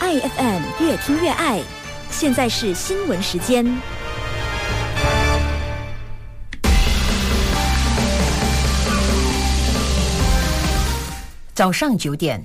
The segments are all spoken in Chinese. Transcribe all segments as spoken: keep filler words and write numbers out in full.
爱 F M 越听越爱，现在是新闻时间。 早上九点，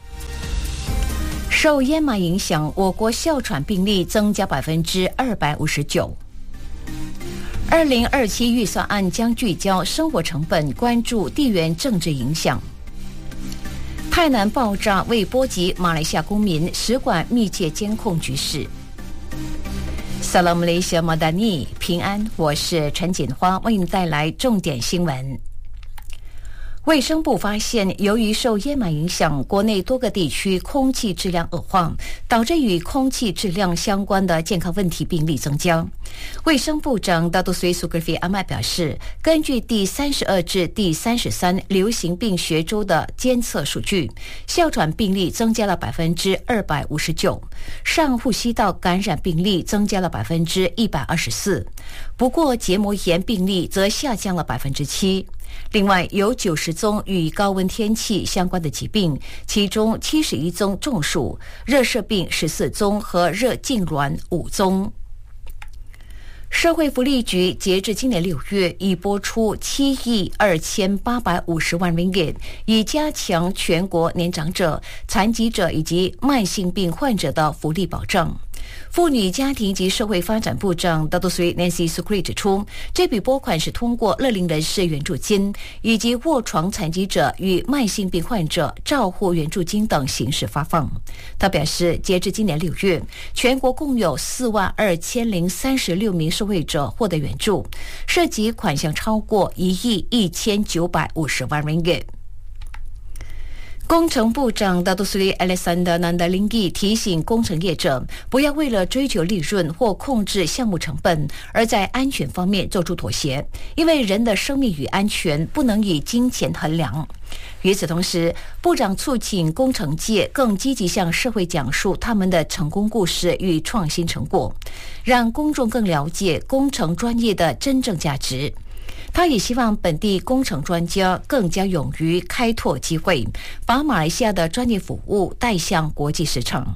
受烟霾影响，我国哮喘病例增加百分之二百五十九。二零二七预算案将聚焦生活成本，关注地缘政治影响。泰南爆炸未波及马来西亚公民，使馆密切监控局势。Salam Malaysia Madani， 平安，我是陈锦花，为您带来重点新闻。卫生部发现，由于受烟霾影响，国内多个地区空气质量恶化，导致与空气质量相关的健康问题病例增加。卫生部长大都随苏格菲阿麦表示，根据第三十二至第三十三流行病学周的监测数据，哮喘病例增加了百分之二百五十九，上呼吸道感染病例增加了百分之一百二十四，不过结膜炎病例则下降了百分之七。另外，有九十宗与高温天气相关的疾病，其中七十一宗中暑，热射病十四宗和热痉挛五宗。社会福利局截至今年六月已拨出七亿二千八百五十万 ringgit， 以加强全国年长者、残疾者以及慢性病患者的福利保障。妇女家庭及社会发展部长大都随 Nancy Sukri 指出，这笔拨款是通过乐龄人士援助金以及卧床残疾者与慢性病患者照护援助金等形式发放。他表示，截至今年六月，全国共有四万二千零三十六名受惠者获得援助，涉及款项超过一亿一千九百五十万 ringgit。工程部长大都苏里 Alexander Nandalingi 提醒工程业者，不要为了追求利润或控制项目成本，而在安全方面做出妥协，因为人的生命与安全不能以金钱衡量。与此同时，部长促请工程界更积极向社会讲述他们的成功故事与创新成果，让公众更了解工程专业的真正价值。他也希望本地工程专家更加勇于开拓机会，把马来西亚的专业服务带向国际市场。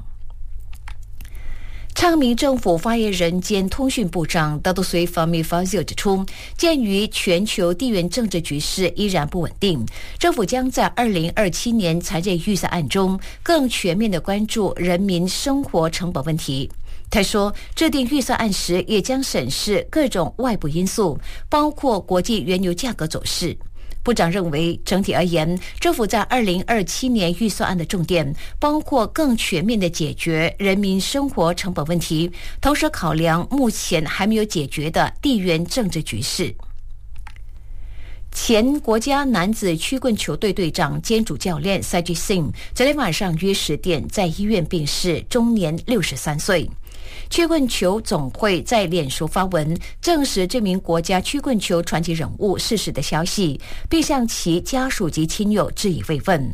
昌明政府发言人兼通讯部长大都随 Fahmi Fazil 指出，鉴于全球地缘政治局势依然不稳定，政府将在二零二七年财政预算案中更全面地关注人民生活成本问题。他说，制定预算案时也将审视各种外部因素，包括国际原油价格走势。部长认为，整体而言，政府在二零二七年预算案的重点包括更全面地解决人民生活成本问题，同时考量目前还没有解决的地缘政治局势。前国家男子曲棍球队队长兼主教练 Sajid Singh 昨天晚上约十点在医院病逝，终年六十三岁。曲棍球总会在脸书发文证实这名国家曲棍球传奇人物逝世的消息，并向其家属及亲友致以慰问。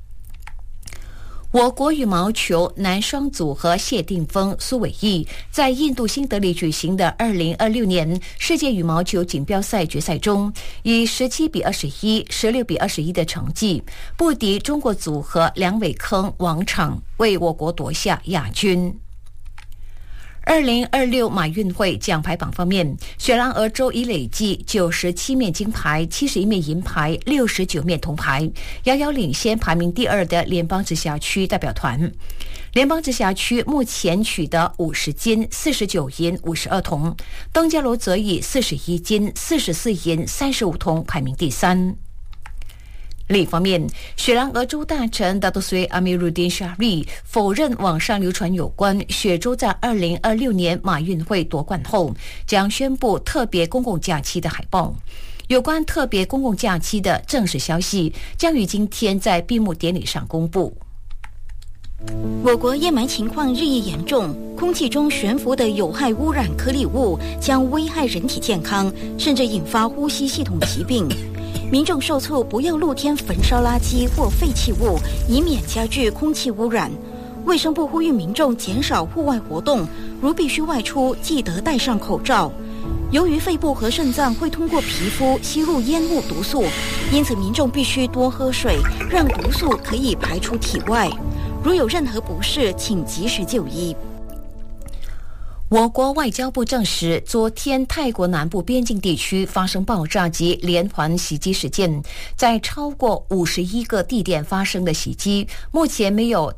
我国羽毛球男双组合谢定峰、苏伟毅在印度新德里举行的二零二六年世界羽毛球锦标赛决赛中，以十七比二十一、十六比二十一的成绩不敌中国组合梁伟铿、王昶，为我国夺下亚军。二零二六马运会奖牌榜方面，雪兰莪州已累计九十七面金牌、七十一面银牌、六十九面铜牌，遥遥领先排名第二的联邦直辖区代表团。联邦直辖区目前取得五十金、四十九银、五十二铜，登嘉楼则以四十一金、四十四银、三十五铜排名第三。另一方面，雪兰莪州大臣大都随 Amiruddin Syahri 否认网上流传有关雪州在二零二六年马运会夺冠后将宣布特别公共假期的海报。有关特别公共假期的正式消息将于今天在闭幕典礼上公布。 我国烟霾情况日益严重，空气中悬浮的有害污染颗粒物将危害人体健康，甚至引发呼吸系统疾病。民众受促不要露天焚烧垃圾或废弃物，以免加剧空气污染。卫生部呼吁民众减少户外活动，如必须外出，记得戴上口罩。由于肺部和肾脏会通过皮肤吸入烟雾毒素，因此民众必须多喝水，让毒素可以排出体外。 如有任何不适，请及时就医。 我国外交部证实，昨天泰国南部边境地区发生爆炸及连环袭击事件，在超过五十一个地点发生的袭击，目前没有